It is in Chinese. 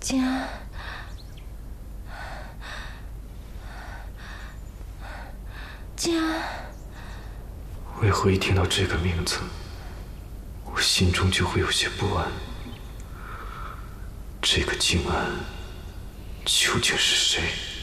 静安，静安。 为何一听到这个名字，我心中就会有些不安？这个静安究竟是谁？